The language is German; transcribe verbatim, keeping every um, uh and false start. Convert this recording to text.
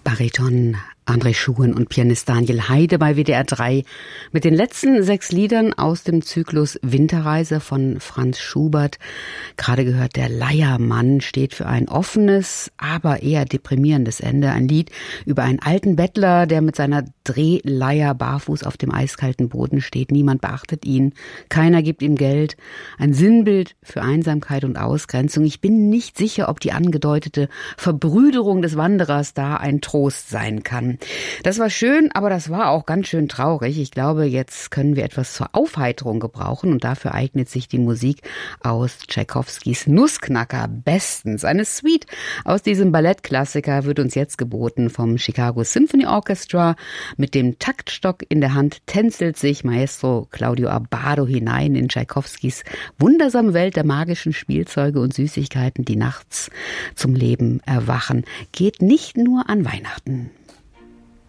Bariton André Schuhen und Pianist Daniel Heide bei W D R drei mit den letzten sechs Liedern aus dem Zyklus Winterreise von Franz Schubert. Gerade gehört der Leiermann, steht für ein offenes, aber eher deprimierendes Ende. Ein Lied über einen alten Bettler, der mit seiner Drehleier barfuß auf dem eiskalten Boden steht. Niemand beachtet ihn, keiner gibt ihm Geld. Ein Sinnbild für Einsamkeit und Ausgrenzung. Ich bin nicht sicher, ob die angedeutete Verbrüderung des Wanderers da ein Trost sein kann. Das war schön, aber das war auch ganz schön traurig. Ich glaube, jetzt können wir etwas zur Aufheiterung gebrauchen und dafür eignet sich die Musik aus Tschaikowskis Nussknacker bestens. Eine Suite aus diesem Ballettklassiker wird uns jetzt geboten vom Chicago Symphony Orchestra. Mit dem Taktstock in der Hand tänzelt sich Maestro Claudio Abbado hinein in Tschaikowskis wundersame Welt der magischen Spielzeuge und Süßigkeiten, die nachts zum Leben erwachen. Geht nicht nur an Weihnachten.